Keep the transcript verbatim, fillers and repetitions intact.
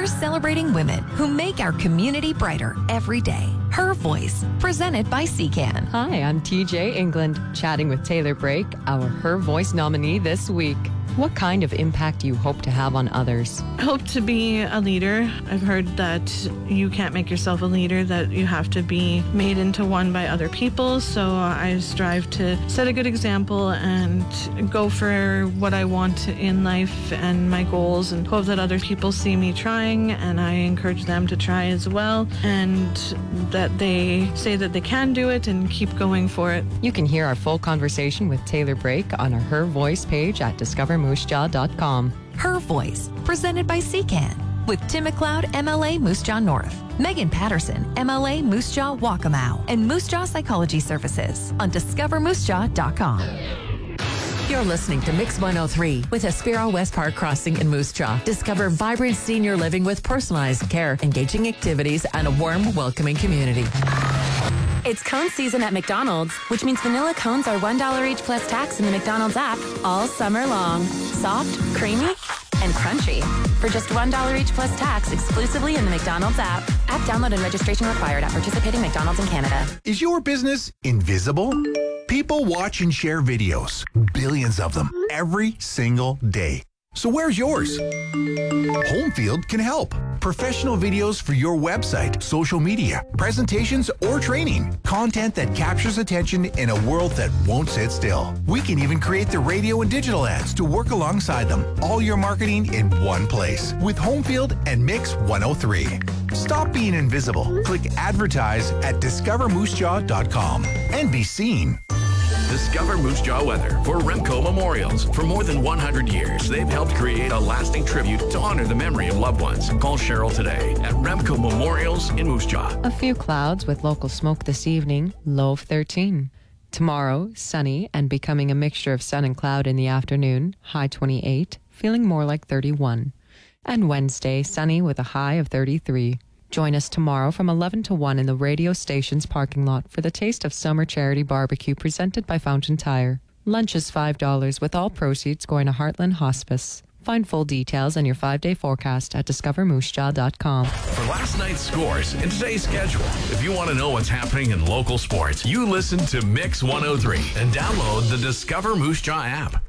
We're celebrating women who make our community brighter every day. Her Voice, presented by C C A N. Hi, I'm T J England, chatting with Taylor Brake, our Her Voice nominee this week. What kind of impact do you hope to have on others? I hope to be a leader. I've heard that you can't make yourself a leader, that you have to be made into one by other people. So I strive to set a good example and go for what I want in life and my goals, and hope that other people see me trying and I encourage them to try as well, and that they say that they can do it and keep going for it. You can hear our full conversation with Taylor Brake on our Her Voice page at discover moose jaw dot com. Her Voice, presented by C C A N, with Tim McLeod, M L A Moose Jaw North, Megan Patterson, M L A Moose Jaw Waccamaw, and Moose Jaw Psychology Services on discover moose jaw dot com. You're listening to Mix one oh three with Aspiro West Park Crossing in Moose Jaw. Discover vibrant senior living with personalized care, engaging activities, and a warm, welcoming community. It's cone season at McDonald's, which means vanilla cones are one dollar each plus tax in the McDonald's app all summer long. Soft, creamy, and crunchy. For just one dollar each plus tax exclusively in the McDonald's app. App download and registration required at participating McDonald's in Canada. Is your business invisible? People watch and share videos, billions of them, every single day. So where's yours? Homefield can help. Professional videos for your website, social media, presentations, or training. Content that captures attention in a world that won't sit still. We can even create the radio and digital ads to work alongside them. All your marketing in one place with Homefield and Mix one oh three. Stop being invisible. Click advertise at discover moose jaw dot com and be seen. Discover Moose Jaw weather for Remco Memorials. For more than one hundred years, they've helped create a lasting tribute to honor the memory of loved ones. Call Cheryl today at Remco Memorials in Moose Jaw. A few clouds with local smoke this evening, low of thirteen. Tomorrow, sunny and becoming a mixture of sun and cloud in the afternoon, high twenty-eight, feeling more like thirty-one. And Wednesday, sunny with a high of thirty-three. Join us tomorrow from eleven to one in the radio station's parking lot for the Taste of Summer Charity Barbecue presented by Fountain Tire. Lunch is five dollars with all proceeds going to Heartland Hospice. Find full details on your five-day forecast at discover moose jaw dot com. For last night's scores and today's schedule, if you want to know what's happening in local sports, you listen to Mix one oh three and download the Discover Moose Jaw app.